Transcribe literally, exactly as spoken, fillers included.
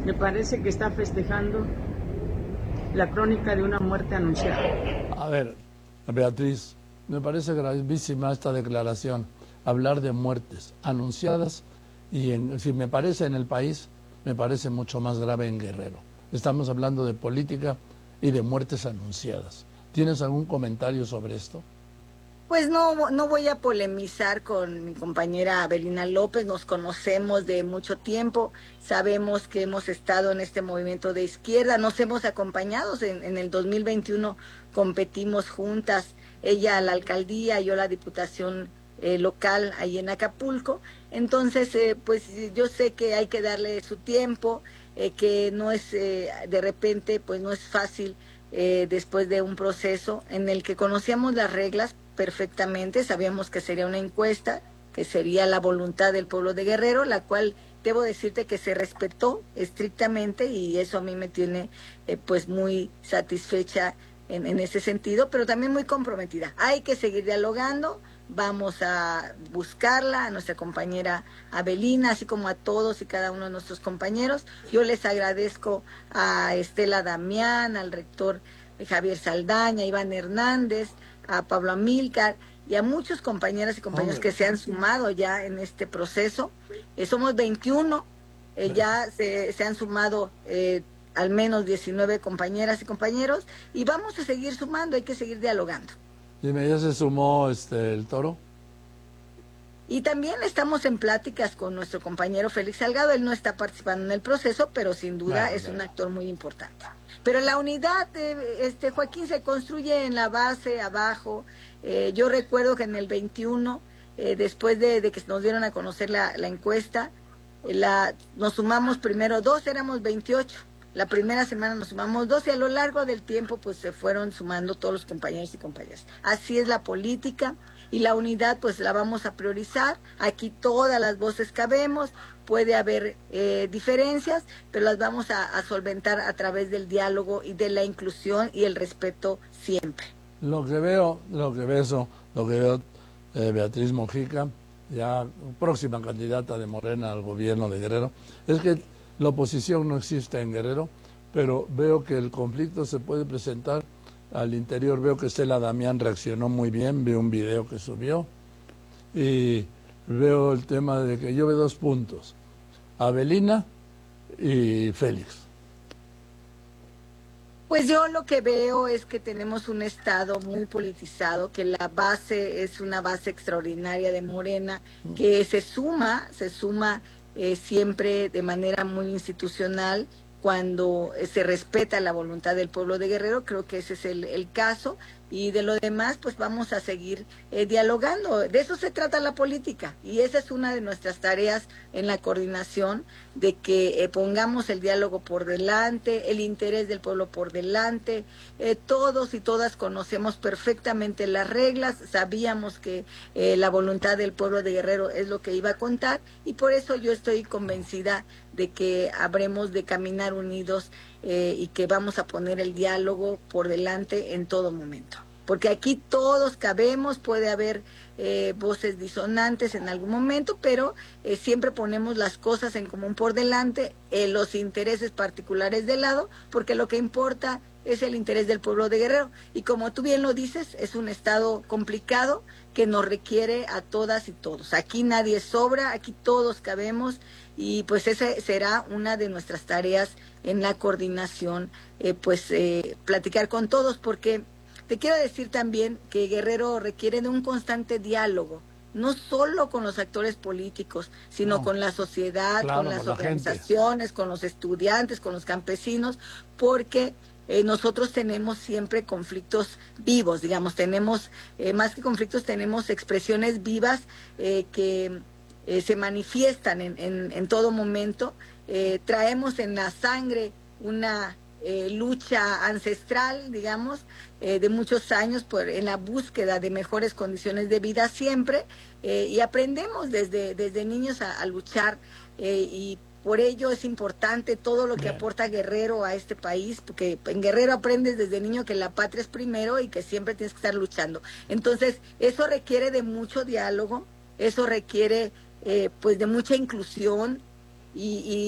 Me parece que está festejando la crónica de una muerte anunciada. A ver, Beatriz, me parece gravísima esta declaración, hablar de muertes anunciadas, y en, si me parece en el país, me parece mucho más grave en Guerrero. Estamos hablando de política y de muertes anunciadas. ¿Tienes algún comentario sobre esto? Pues no, no voy a polemizar con mi compañera Avelina López, nos conocemos de mucho tiempo, sabemos que hemos estado en este movimiento de izquierda, nos hemos acompañado, en, en el dos mil veintiuno competimos juntas, ella a la alcaldía, yo a la diputación eh, local ahí en Acapulco, entonces eh, pues yo sé que hay que darle su tiempo, eh, que no es eh, de repente, pues no es fácil eh, después de un proceso en el que conocíamos las reglas perfectamente, sabíamos que sería una encuesta, que sería la voluntad del pueblo de Guerrero, la cual debo decirte que se respetó estrictamente y eso a mí me tiene eh, pues muy satisfecha en, en ese sentido, pero también muy comprometida. Hay que seguir dialogando, vamos a buscarla, a nuestra compañera Avelina, así como a todos y cada uno de nuestros compañeros. Yo les agradezco a Estela Damián, al rector Javier Saldaña, a Iván Hernández, a Pablo Amílcar y a muchos compañeras y compañeros Hombre. que se han sumado ya en este proceso. Eh, somos veintiuno, eh, ya se, se han sumado eh, al menos diecinueve compañeras y compañeros y vamos a seguir sumando, hay que seguir dialogando. Dime, ¿ya se sumó este el Toro? Y también estamos en pláticas con nuestro compañero Félix Salgado, él no está participando en el proceso, pero sin duda claro, es claro. un actor muy importante. Pero la unidad, eh, este Joaquín, se construye en la base, abajo. Eh, yo recuerdo que en el veintiuno, eh, después de, de que nos dieron a conocer la, la encuesta, eh, la, nos sumamos primero dos, éramos veintiocho. La primera semana nos sumamos dos y a lo largo del tiempo pues se fueron sumando todos los compañeros y compañeras. Así es la política y la unidad pues la vamos a priorizar. Aquí todas las voces cabemos, puede haber eh, diferencias, pero las vamos a, a solventar a través del diálogo y de la inclusión y el respeto siempre. Lo que veo, lo que veo, lo que veo eh, Beatriz Mojica, ya próxima candidata de Morena al gobierno de Guerrero, es que la oposición no existe en Guerrero, pero veo que el conflicto se puede presentar al interior. Veo que Estela Damián reaccionó muy bien, veo un video que subió y veo el tema de que yo veo dos puntos, Avelina y Félix. Pues yo lo que veo es que tenemos un estado muy politizado, que la base es una base extraordinaria de Morena, que se suma, se suma eh, siempre de manera muy institucional cuando eh, se respeta la voluntad del pueblo de Guerrero. Creo que ese es el, el caso, y de lo demás pues vamos a seguir eh, dialogando. De eso se trata la política y esa es una de nuestras tareas en la coordinación, de que eh, pongamos el diálogo por delante, el interés del pueblo por delante. Eh, todos y todas conocemos perfectamente las reglas, sabíamos que eh, la voluntad del pueblo de Guerrero es lo que iba a contar y por eso yo estoy convencida de que habremos de caminar unidos eh, y que vamos a poner el diálogo por delante en todo momento. Porque aquí todos cabemos, puede haber eh, voces disonantes en algún momento, pero eh, siempre ponemos las cosas en común por delante, eh, los intereses particulares de lado, porque lo que importa es el interés del pueblo de Guerrero. Y como tú bien lo dices, es un estado complicado que nos requiere a todas y todos. Aquí nadie sobra, aquí todos cabemos y pues esa será una de nuestras tareas en la coordinación, eh, pues eh, platicar con todos, porque te quiero decir también que Guerrero requiere de un constante diálogo, no solo con los actores políticos, sino no. con la sociedad, claro, con las con organizaciones, con los estudiantes, con los campesinos, porque eh, nosotros tenemos siempre conflictos vivos, digamos, tenemos, eh, más que conflictos, tenemos expresiones vivas eh, que eh, se manifiestan en, en, en todo momento. Eh, traemos en la sangre una eh, lucha ancestral, digamos, eh, de muchos años por, en la búsqueda de mejores condiciones de vida siempre, eh, y aprendemos desde, desde niños a, a luchar, eh, y por ello es importante todo lo que Bien. aporta Guerrero a este país, porque en Guerrero aprendes desde niño que la patria es primero y que siempre tienes que estar luchando. Entonces, eso requiere de mucho diálogo, eso requiere eh, pues de mucha inclusión y, y